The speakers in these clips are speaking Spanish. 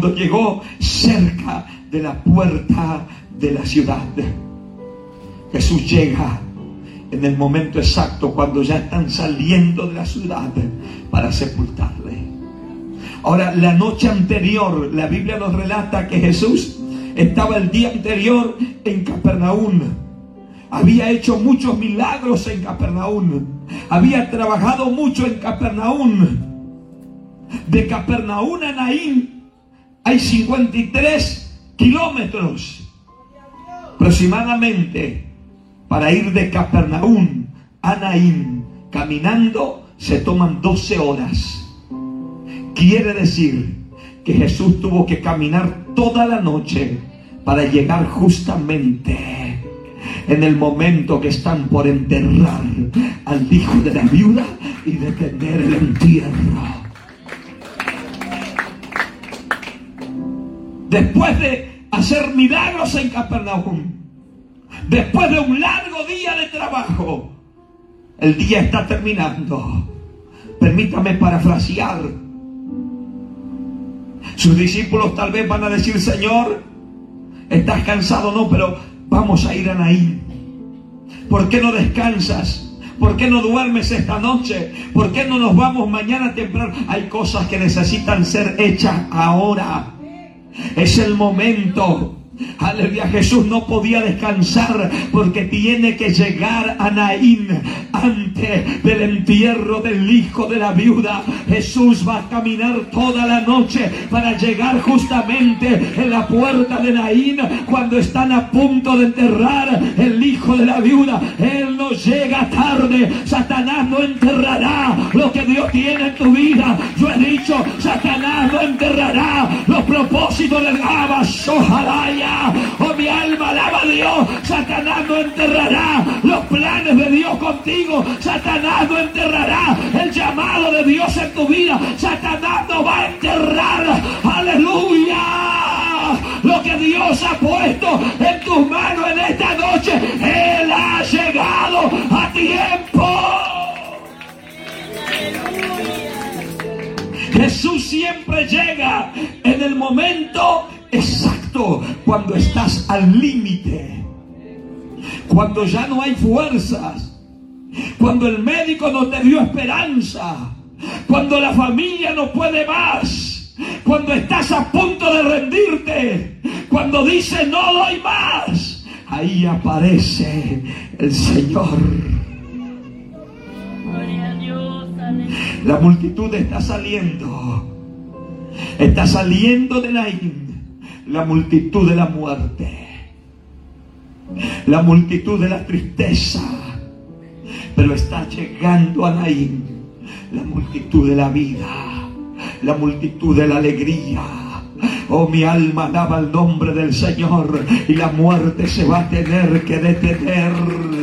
cuando llegó cerca de la puerta de la ciudad. Jesús llega en el momento exacto cuando ya están saliendo de la ciudad para sepultarle. Ahora, la noche anterior, la Biblia nos relata que Jesús estaba el día anterior en Capernaum. Había hecho muchos milagros en Capernaum. Había trabajado mucho en Capernaum. De Capernaum a Naín hay 53 kilómetros aproximadamente. Para ir de Capernaum a Naín caminando se toman 12 horas. Quiere decir que Jesús tuvo que caminar toda la noche para llegar justamente en el momento que están por enterrar al hijo de la viuda y detener el entierro. Después de hacer milagros en Capernaum, después de un largo día de trabajo, el día está terminando. Permítame parafrasear. Sus discípulos tal vez van a decir: Señor, ¿estás cansado? No, pero vamos a ir a Naín. ¿Por qué no descansas? ¿Por qué no duermes esta noche? ¿Por qué no nos vamos mañana temprano? Hay cosas que necesitan ser hechas ahora. Es el momento. Aleluya. Jesús no podía descansar porque tiene que llegar a Naín antes del entierro del hijo de la viuda. Jesús va a caminar toda la noche para llegar justamente en la puerta de Naín cuando están a punto de enterrar el hijo de la viuda. Él no llega tarde. Satanás no enterrará lo que Dios tiene en tu vida. Yo he dicho, Satanás no enterrará los propósitos del Abasojalaya. Oh, mi alma alaba a Dios. Satanás no enterrará los planes de Dios contigo. Satanás no enterrará el llamado de Dios en tu vida. Satanás no va a enterrar, aleluya, lo que Dios ha puesto en tus manos en esta noche. Él ha llegado a tiempo. Jesús siempre llega en el momento exacto, cuando estás al límite, cuando ya no hay fuerzas, cuando el médico no te dio esperanza, cuando la familia no puede más, cuando estás a punto de rendirte, cuando dice no doy más, ahí aparece el Señor. La multitud está saliendo de Naín. La multitud de la muerte, la multitud de la tristeza, pero está llegando a Naín la multitud de la vida, la multitud de la alegría. Oh, mi alma alaba el nombre del Señor, y la muerte se va a tener que detener.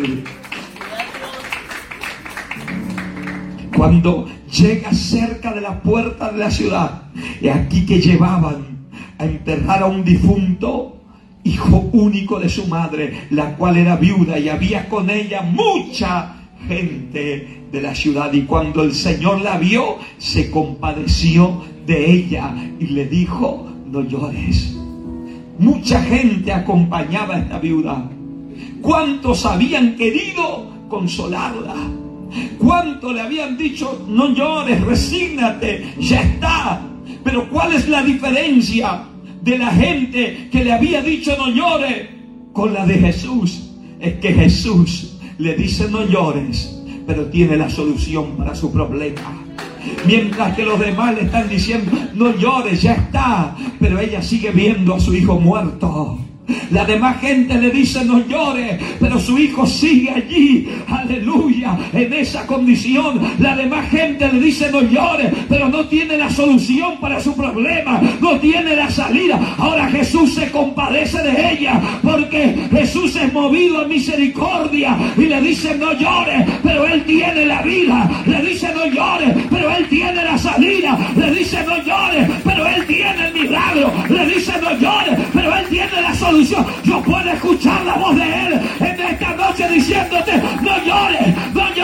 Cuando llega cerca de la puerta de la ciudad, y aquí que llevaban a enterrar a un difunto, hijo único de su madre, la cual era viuda, y había con ella mucha gente de la ciudad. Y cuando el Señor la vio, se compadeció de ella y le dijo: no llores. Mucha gente acompañaba a esta viuda. ¿Cuántos habían querido consolarla? ¿Cuántos le habían dicho: no llores, resígnate, ya está? Pero ¿cuál es la diferencia de la gente que le había dicho no llore con la de Jesús? Es que Jesús le dice no llores, pero tiene la solución para su problema. Mientras que los demás le están diciendo no llores, ya está, pero ella sigue viendo a su hijo muerto. La demás gente le dice no llore, pero su hijo sigue allí, aleluya, en esa condición. La demás gente le dice no llore, pero no tiene la solución para su problema, no tiene la salida. Ahora Jesús se compadece de ella, porque Jesús es movido a misericordia y le dice no llore, pero Él tiene la vida. Le dice no llore, pero Él tiene la salida. Le dice no llore, pero Él tiene el milagro. Le dice no llore, pero Él tiene la solución. Yo puedo escuchar la voz de Él en esta noche diciéndote no llores, no llores.